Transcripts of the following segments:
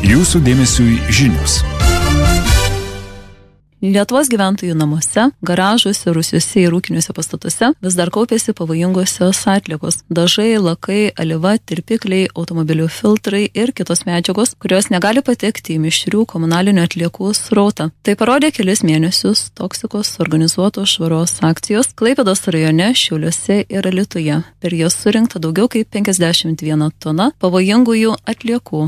Jūsų dėmesiui žinios. Lietuvos gyventojų namuose, garažuose, rūsiuose ir ūkiniuose pastatuose vis dar kaupėsi pavojingosios atliekos – dažai, lakai, alyva, tirpikliai, automobilių filtrai ir kitos medžiagos, kurios negali patekti į mišrių komunalinių atliekų srautą. Tai parodė kelis mėnesius toksikos organizuotos švaros akcijos Klaipėdos rajone, Šiauliuose ir Alytuje. Per jas surinkta daugiau kaip 51 tona pavojingųjų atliekų.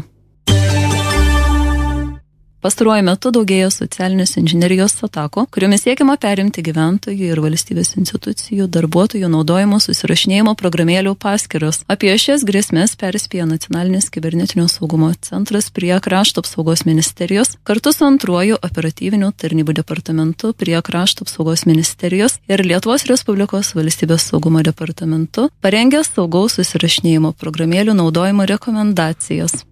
Pastaruoju metu daugėjo socialinės inžinerijos atakų, kuriomis siekiama perimti gyventojų ir valstybės institucijų darbuotojų naudojimo susirašinėjimo programėlių paskyras. Apie šias grėsmes perspėjo Nacionalinis kibernetinio saugumo centras prie Krašto apsaugos ministerijos, kartu su antruoju operatyvinių tarnybų departamentu prie Krašto apsaugos ministerijos ir Lietuvos Respublikos valstybės saugumo departamentu, parengė saugaus susirašinėjimo programėlių naudojimo rekomendacijas.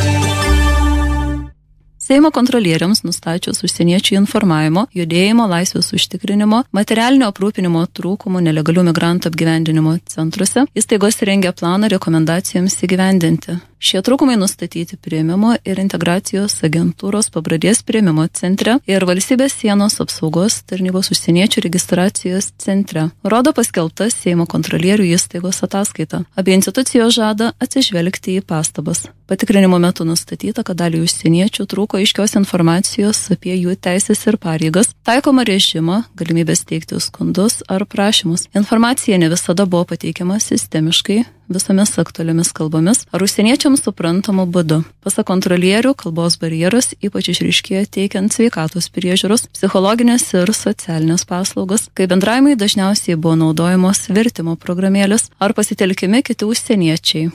Seimo kontrolieriams nustačius užsieniečių informavimo, judėjimo, laisvės užtikrinimo, materialinio aprūpinimo trūkumų nelegalių migrantų apgyvendinimo centruose, įstaigos rengia planą rekomendacijoms įgyvendinti. Šie trūkumai nustatyti priėmimo ir integracijos agentūros Pabradės priėmimo centre ir Valstybės sienos apsaugos tarnybos užsieniečių registracijos centre. Rodo paskelbta Seimo kontrolierių įstaigos ataskaita. Abi institucijos žada atsižvelgti į pastabas. Patikrinimo metu nustatyta, kad dalį užsieniečių trūko aiškios informacijos apie jų teisės ir pareigas, taikomą režimą, galimybės teikti skundus ar prašymus. Informacija ne visada buvo pateikiama sistemiškai, visomis aktualiomis kalbomis ar užsieniečiams suprantamu būdu. Pasak kontrolierių, kalbos barjeras ypač išryškėjo teikiant sveikatos priežiūros, psichologinės ir socialinės paslaugas, kai bendravimai dažniausiai buvo naudojamos vertimo programėlės ar pasitelkimi kiti užsieniečiai.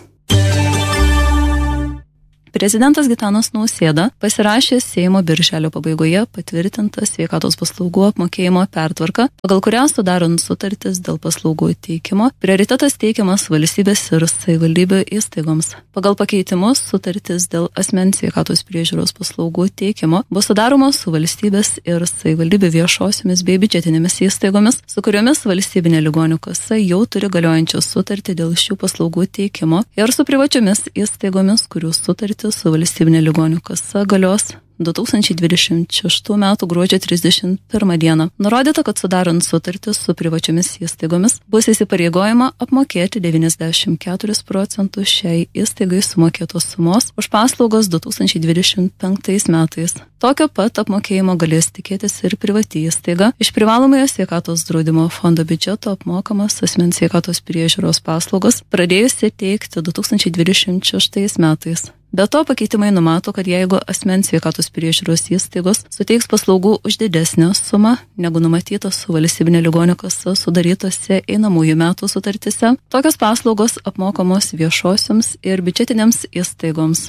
Prezidentas Gitanas Nausėda pasirašė Seimo birželio pabaigoje patvirtintą sveikatos paslaugų apmokėjimo pertvarką, pagal kurią sudarant sutartis dėl paslaugų teikimo, prioritetas teikiamas valstybės ir savivaldybių įstaigoms. Pagal pakeitimus sutartis dėl asmens sveikatos priežiūros paslaugų teikimo bus sudaromos su valstybės ir savivaldybių viešosiomis bei biudžetinėmis įstaigomis, su kuriomis valstybinė ligonių kasa jau turi galiojančią sutartį dėl šių paslaugų teikimo ir su privačiomis įstaigomis, kurių sutartį su valstybinė ligonių kasa galios 2026 m. gruodžio 31 d. Nurodyta, kad sudarant sutartis su privačiomis įstaigomis bus įsipareigojama apmokėti 94% šiai įstaigai sumokėtos sumos už paslaugas 2025 metais. Tokio pat apmokėjimo galės tikėtis ir privati įstaiga iš privalomojo sveikatos draudimo fondo biudžeto apmokamas asmens sveikatos priežiūros paslaugos pradėjusi teikti 2026 metais. Be to, pakeitimai numato, kad jeigu asmens sveikatos priežiūros įstaigos suteiks paslaugų už didesnę sumą, negu numatyta su valstybinė ligonių kasa sudarytose einamųjų metų sutartise, tokios paslaugos apmokamos viešosioms ir biudžetinėms įstaigoms.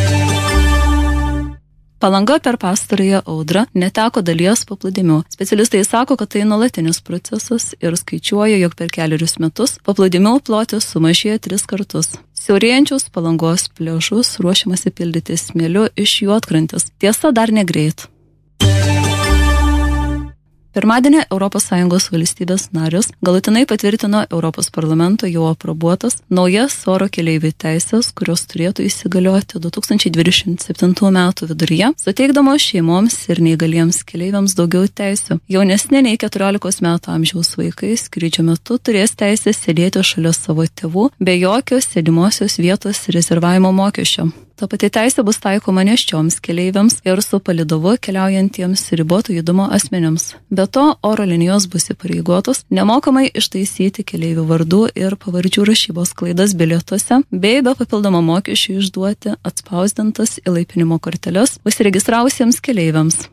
Palanga per pastarąją audrą neteko dalies paplūdimių. Specialistai sako, kad tai nuolatinis procesas ir skaičiuoja, jog per kelerius metus paplūdimių plotis sumažėjo 3 kartus. Siaurėjančius Palangos pliažus ruošiamasi pildyti smėliu iš Juodkrantės. Tiesa, dar negreit. Pirmadienį ES valstybės narius galutinai patvirtino Europos parlamento jau aprobuotas naujas oro keleivių teisės, kurios turėtų įsigalioti 2027 metų viduryje, suteikdamos šeimoms ir neįgaliems keleiviams daugiau teisių. Jaunesni nei 14 metų amžiaus vaikai skrydžio metu turės teisę sėdėti šalia savo tėvų be jokio sėdimosios vietos rezervavimo mokesčio. Ta pati teisė bus taikoma nėščioms keleiviams ir su palydovu keliaujantiems riboto judumo asmenims. Be to, oro linijos bus įpareigotos nemokamai ištaisyti keleivių vardų ir pavardžių rašybos klaidas bilietuose, bei be papildomo mokesčių išduoti atspausdintas įlaipinimo korteles užsiregistravusiems keleiviams.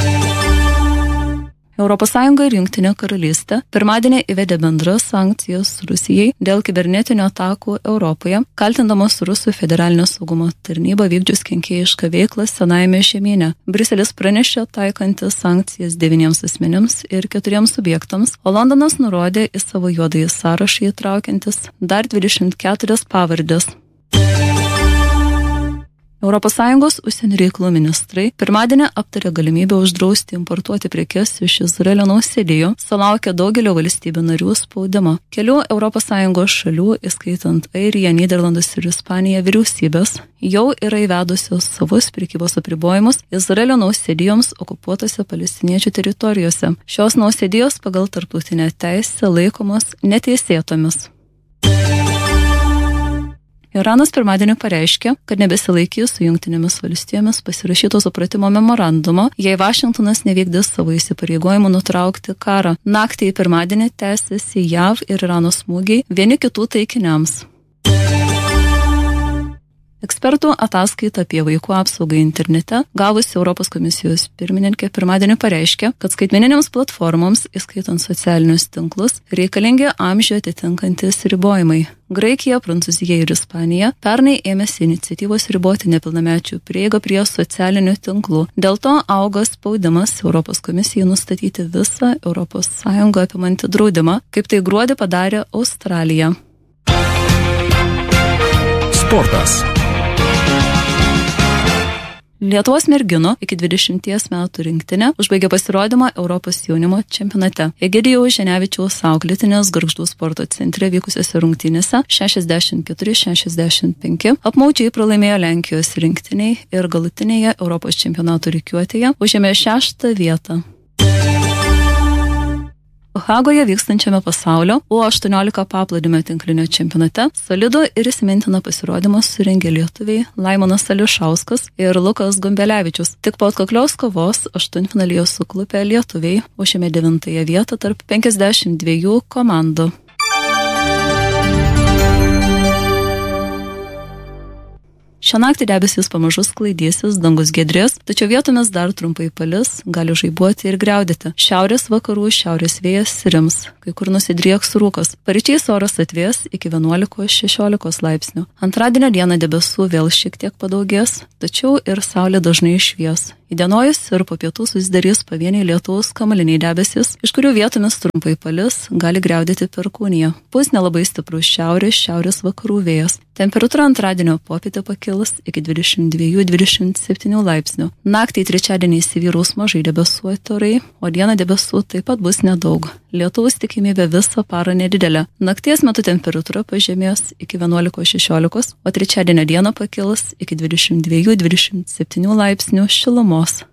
ES ir Jungtinė karalystė pirmadienį įvedė bendras sankcijas Rusijai dėl kibernetinių atakų Europoje, kaltindamos Rusų federalinio saugumo tarnybą vykdžius kenkėjišką veiklą senajame žemyne. Briuselis pranešė taikantis sankcijas 9 asmenims ir 4 subjektams, o Londonas nurodė į savo juodąjį sąrašą įtraukiantis dar 24 pavardės. ES užsienio reikalų ministrai pirmadienį aptarė galimybę uždrausti importuoti prekes iš Izraelio nausėdijų, sulaukė daugelio valstybių narių spaudimo. Kelių ES šalių, įskaitant Airiją, Nyderlandus ir Ispaniją vyriausybės, jau yra įvedusios savus prekybos apribojimus Izraelio nausėdijoms okupuotose palestiniečių teritorijose. Šios nausėdijos pagal tarptautinę teisę laikomos neteisėtomis. Iranas pirmadienį pareiškė, kad nebesilaikys su Jungtinėmis valstijomis pasirašyto supratimo memorandumo, jei Vašingtonas nevykdys savo įsipareigojimų nutraukti karą. Naktį į pirmadienį tęsiasi JAV ir Irano smūgiai vieni kitų taikiniams. Ekspertų ataskaita apie vaikų apsaugą internete, gavusi Europos komisijos pirmininkė, pirmadienį pareiškė, kad skaitmeninėms platformoms, įskaitant socialinius tinklus, reikalingi amžių atitinkantis ribojimai. Graikija, Prancūzija ir Ispanija pernai ėmėsi iniciatyvos riboti nepilnamečių prieigą prie socialinių tinklų. Dėl to auga spaudimas Europos komisijai nustatyti visą ES apimantį draudimą, kaip tai gruodį padarė Australija. Sportas. Lietuvos merginų iki 20 metų rinktinė užbaigė pasirodymą Europos jaunimo čempionate. Egidijaus Ženevičiaus auklėtinės Gargždų sporto centre vykusiose rungtynėse 64-65 apmaudžiai pralaimėjo Lenkijos rinktiniai ir galutinėje Europos čempionato rikiuotėje užėmė 6. vietą. Hagoje vykstančiame pasaulio U18 paplūdimio tinklinio čempionate solidų ir įsimintiną pasirodymą surengė lietuviai Laimonas Ališauskas ir Lukas Gumbelevičius. Tik po atkaklios kovos aštuntfinalyje suklupę lietuviai užėmė 9. vietą tarp 52 komandų. Šią naktį debesys pamažu sklaidysis, dangus giedrės, tačiau vietomis dar trumpai palis, gali žaibuoti ir griaudėti. Šiaurės vakarų, šiaurės vėjas rims, kai kur nusidrieks rūkas. Paryčiais oras atvės iki 11-16 laipsnių. Antradienio dieną debesų vėl šiek tiek padaugės, tačiau ir saulė dažnai švies. Įdienojus ir po pietų susidarys pavieniai lietaus kamuoliniai debesys, iš kurių vietomis trumpai palis, gali griaudėti perkūnija. Pūs nelabai stiprus šiaurės vakarų vėjas. Temperatūra antradienio popietę pakils iki 22-27 laipsnių. Naktį trečiadienį įsivyraus mažai debesuoti orai, o dieną debesų taip pat bus nedaug. Lietaus tikimybė visą parą nedidelė. Nakties metu temperatūra pažemės iki 11-16, o trečiadienio dieną pakils iki 22-27 laipsnių šilumos.